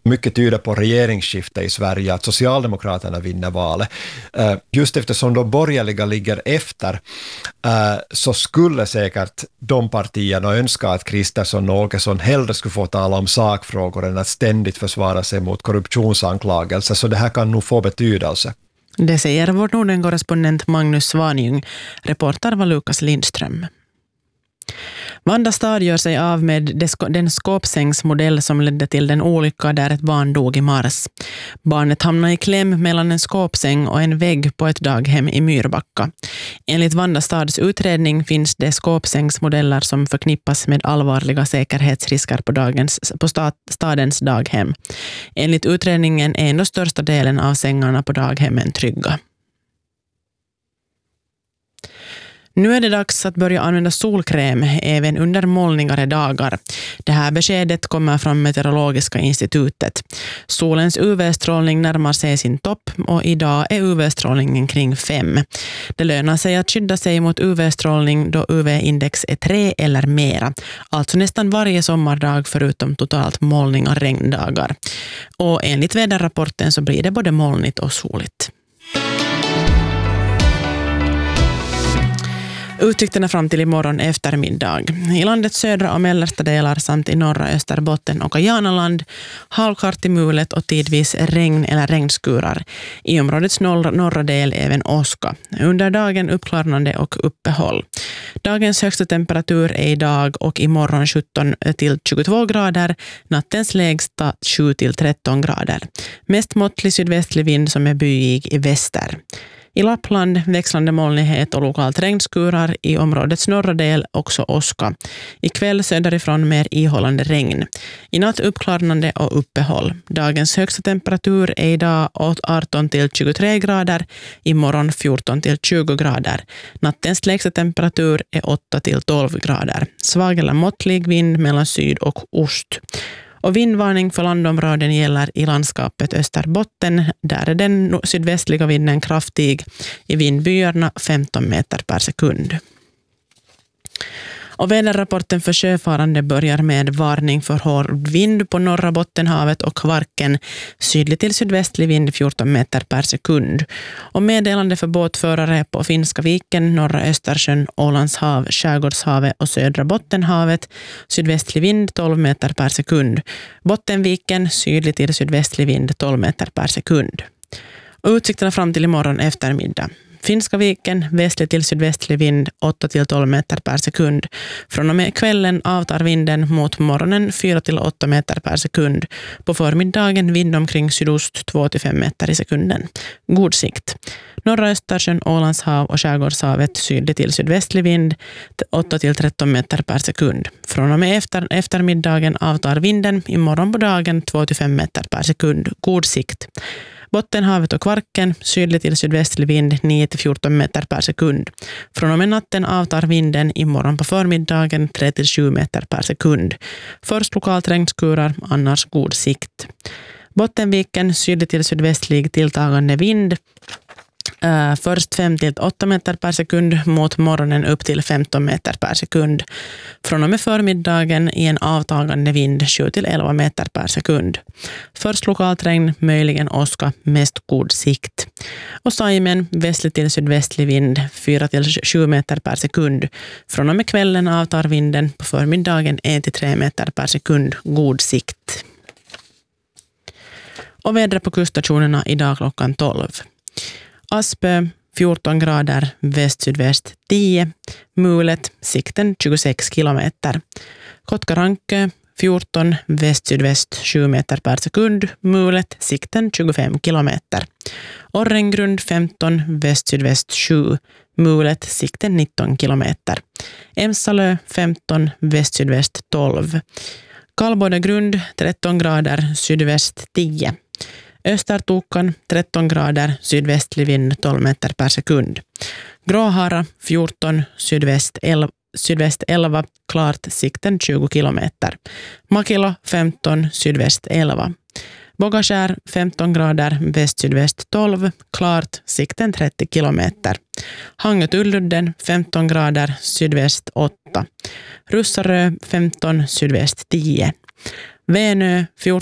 mycket tyder på regeringsskifte i Sverige, att Socialdemokraterna vinner valet. Just eftersom de borgerliga ligger efter så skulle säkert de partierna önska att Kristersson och Åkesson hellre skulle få tala om sakfrågor än att ständigt försvara sig mot korruptionsanklagelser, så det här kan nog få betydelse. Det säger vår Norden-korrespondent Magnus Svanjung. Reporter var Lukas Lindström. Vanda stad gör sig av med den skåpsängsmodell som ledde till den olycka där ett barn dog i mars. Barnet hamnade i kläm mellan en skåpsäng och en vägg på ett daghem i Myrbacka. Enligt Vanda stads utredning finns det skåpsängsmodeller som förknippas med allvarliga säkerhetsrisker på stadens daghem. Enligt utredningen är ändå största delen av sängarna på daghemmen trygga. Nu är det dags att börja använda solkräm även under molnigare dagar. Det här beskedet kommer från Meteorologiska institutet. Solens UV-strålning närmar sig sin topp och idag är UV-strålningen kring 5. Det lönar sig att skydda sig mot UV-strålning då UV-index är 3 eller mera. Alltså nästan varje sommardag förutom totalt molniga regndagar. Och enligt väderrapporten så blir det både molnigt och soligt. Utsikterna fram till imorgon eftermiddag. I landets södra och mellersta delar samt i norra Österbotten och Kajanaland halvklart i mulet och tidvis regn eller regnskurar. I områdets norra del även åska. Under dagen uppklarnande och uppehåll. Dagens högsta temperatur är idag och imorgon 17 till 22 grader. Nattens lägsta 7 till 13 grader. Mest måttlig sydvästlig vind som är byig i väster. I Lappland växlande molnighet och lokalt regnskurar, i områdets norra del också åska. I kväll söderifrån mer ihållande regn. I natt uppklarnande och uppehåll. Dagens högsta temperatur är idag 18 till 23 grader, imorgon 14 till 20 grader. Nattens lägsta temperatur är 8 till 12 grader. Svag eller måttlig vind mellan syd och ost. Och vindvarning för landområden gäller i landskapet Österbotten. Där är den sydvästliga vinden kraftig, i vindbyarna 15 meter per sekund. Och väderrapporten för sjöfarande börjar med varning för hård vind på norra Bottenhavet och Kvarken, sydlig till sydvästlig vind 14 meter per sekund. Och meddelande för båtförare på Finska viken, norra Östersjön, Ålandshav, Skärgårdshavet och södra Bottenhavet, sydvästlig vind 12 meter per sekund. Bottenviken, sydlig till sydvästlig vind 12 meter per sekund. Och utsikterna fram till imorgon eftermiddag. Finska viken, västlig till sydvästlig vind 8 till 12 meter per sekund. Från och med kvällen avtar vinden mot morgonen 4 till 8 meter per sekund. På förmiddagen vind omkring sydost 2 till 5 meter i sekunden. God sikt. Norra Östersjön, Ålandshav och Skärgårdshavet sydlig till sydvästlig vind 8 till 13 meter per sekund. Från och med eftermiddagen avtar vinden imorgon på dagen 2 till 5 meter per sekund. God sikt. Bottenhavet och Kvarken, sydlig till sydvästlig vind 9 till 14 meter per sekund. Från och med natten avtar vinden imorgon på förmiddagen 3 till 7 meter per sekund. Först lokalt regnskurar, annars god sikt. Bottenviken, sydlig till sydvästlig tilltagande vind. Först 5 till 8 meter per sekund, mot morgonen upp till 15 meter per sekund. Från och med förmiddagen i en avtagande vind 7 till 11 meter per sekund. Först lokalt regn, möjligen åska, mest god sikt. Och Saimen, västlig till sydvästlig vind 4 till 7 meter per sekund. Från och med kvällen avtar vinden, på förmiddagen 1 till 3 meter per sekund, god sikt. Och vädret på kuststationerna idag klockan 12. Aspö 14 grader, väst-sydväst 10, Mulet, sikten 26 kilometer. Kotkarankö 14, väst-sydväst 7 meter per sekund, Mulet, sikten 25 kilometer. Orrengrund 15, väst-sydväst 7, Mulet, sikten 19 kilometer. Emsalö 15, väst-sydväst 12. Kalbodagrund 13 grader, sydväst 10. Östertokan 13 grader, sydvästlig vind 12 meter per sekund. Gråhara 14, sydväst 11, klart, sikten 20 kilometer. Makilo 15, sydväst 11. Bogaskär 15 grader, väst-sydväst 12, klart, sikten 30 kilometer. Hangetulludden 15 grader, sydväst 8. Russarö 15, sydväst 10. Vänö